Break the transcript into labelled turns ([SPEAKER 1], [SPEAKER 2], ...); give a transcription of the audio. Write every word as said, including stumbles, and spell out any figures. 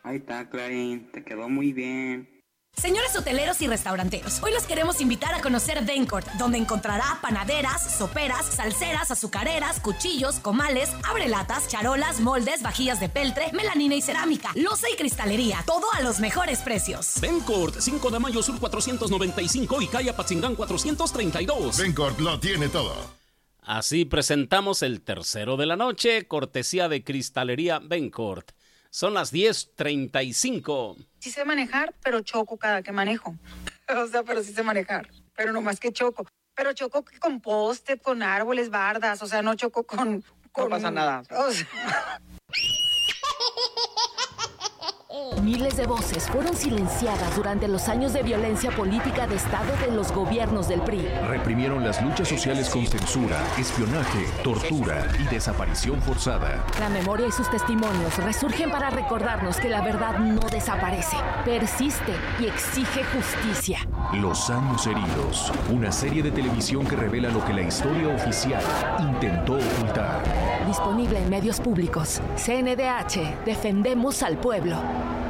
[SPEAKER 1] Ahí está, Clarín, te quedó muy bien.
[SPEAKER 2] Señores hoteleros y restauranteros, hoy los queremos invitar a conocer Dencourt, donde encontrará panaderas, soperas, salseras, azucareras, cuchillos, comales, abrelatas, charolas, moldes, vajillas de peltre, melanina y cerámica, loza y cristalería, todo a los mejores precios.
[SPEAKER 3] Dencourt, cinco de mayo sur cuatrocientos noventa y cinco y calle Apatzingán cuatrocientos treinta y dos.
[SPEAKER 4] Dencourt lo tiene todo.
[SPEAKER 3] Así presentamos el tercero de la noche, cortesía de Cristalería Dencourt. Son las diez treinta y cinco.
[SPEAKER 5] Sí sé manejar, pero choco cada que manejo. O sea, pero sí sé manejar, pero no más que choco. Pero choco con poste, con árboles, bardas, o sea, no choco con... con...
[SPEAKER 6] No pasa nada.
[SPEAKER 5] O sea...
[SPEAKER 7] Miles de voces fueron silenciadas durante los años de violencia política de Estado de los gobiernos del P R I.
[SPEAKER 8] Reprimieron las luchas sociales con censura, espionaje, tortura y desaparición forzada.
[SPEAKER 7] La memoria y sus testimonios resurgen para recordarnos que la verdad no desaparece, persiste y exige justicia.
[SPEAKER 8] Los años heridos, una serie de televisión que revela lo que la historia oficial intentó ocultar.
[SPEAKER 7] Disponible en medios públicos. C N D H, defendemos al pueblo.